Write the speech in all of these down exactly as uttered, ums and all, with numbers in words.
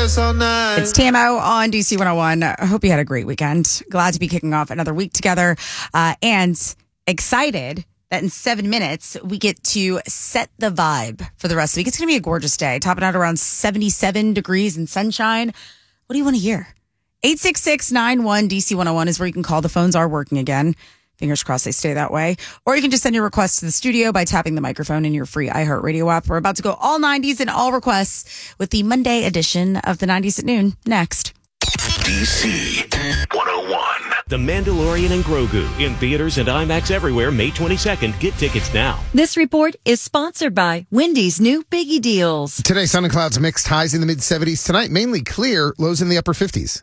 us all night. It's T M O on D C one oh one. I hope you had a great weekend. Glad to be kicking off another week together uh, and excited that in seven minutes we get to set the vibe for the rest of the week. It's going to be a gorgeous day, topping out around seventy-seven degrees and sunshine. What do you want to hear? eight six six, nine one, D C one oh one is where you can call. The phones are working again. Fingers crossed they stay that way. Or you can just send your requests to the studio by tapping the microphone in your free iHeartRadio app. We're about to go all nineties and all requests with the Monday edition of the nineties at noon next. D C one oh one. The Mandalorian and Grogu in theaters and IMAX everywhere May twenty-second. Get tickets now. This report is sponsored by Wendy's new Biggie Deals. Today, sun and clouds mixed, highs in the mid seventies. Tonight, mainly clear, lows in the upper fifties.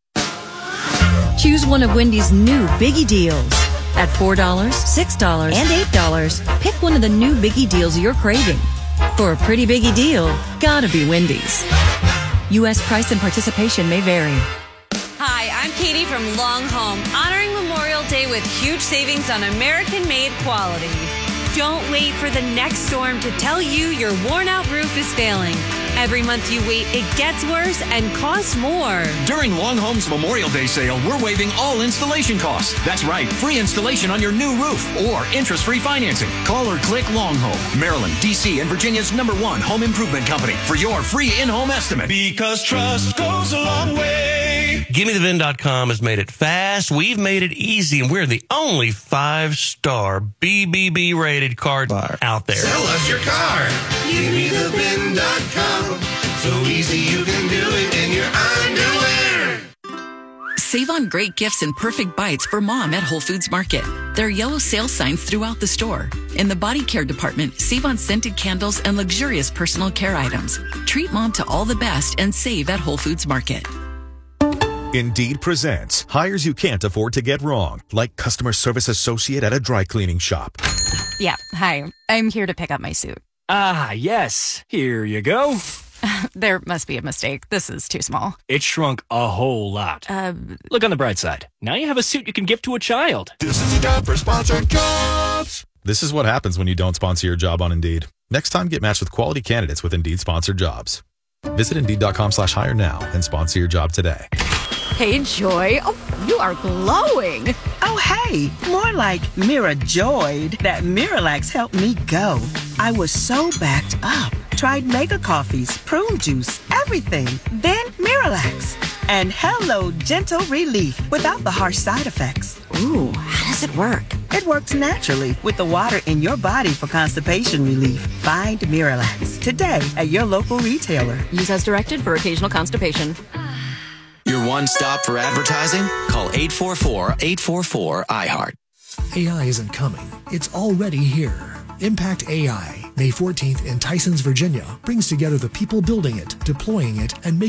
Choose one of Wendy's new Biggie Deals. At four dollars, six dollars, and eight dollars, pick one of the new Biggie Deals you're craving. For a pretty Biggie deal, gotta be Wendy's. U S price and participation may vary. Hi, I'm Katie from Long Home, honoring Memorial Day with huge savings on American-made quality. Don't wait for the next storm to tell you your worn-out roof is failing. Every month you wait, it gets worse and costs more. During Long Home's Memorial Day sale, we're waiving all installation costs. That's right, free installation on your new roof or interest-free financing. Call or click Long Home, Maryland, D C, and Virginia's number one home improvement company for your free in-home estimate. Because trust goes a long way. Give Me The Vin dot com has made it fast. We've made it easy, and we're the only five-star B B B rated car buyer out there. Sell us your car. Give me the vin dot com. So easy you can do it in your underwear. Save on great gifts and perfect bites for mom at Whole Foods Market. There are yellow sale signs throughout the store. In the body care department, save on scented candles and luxurious personal care items. Treat mom to all the best and save at Whole Foods Market. Indeed presents hires you can't afford to get wrong, like customer service associate at a dry cleaning shop. Yeah, hi. I'm here to pick up my suit. Ah, yes. Here you go. There must be a mistake. This is too small. It shrunk a whole lot. Uh, Look on the bright side. Now you have a suit you can give to a child. This is time for sponsored jobs. This is what happens when you don't sponsor your job on Indeed. Next time, get matched with quality candidates with Indeed sponsored jobs. Visit Indeed.com slash hire now and sponsor your job today. Hey, Joy. Oh, you are glowing. Oh, hey. More like Mira joyed that Miralax helped me go. I was so backed up. Tried mega coffees, prune juice, everything. Then Miralax. And hello, gentle relief without the harsh side effects. Ooh, how does it work? It works naturally with the water in your body for constipation relief. Find Miralax today at your local retailer. Use as directed for occasional constipation. Your one stop for advertising? Call eight four four, eight four four, I heart. A I isn't coming. It's already here. Impact A I, May fourteenth in Tysons, Virginia, brings together the people building it, deploying it, and making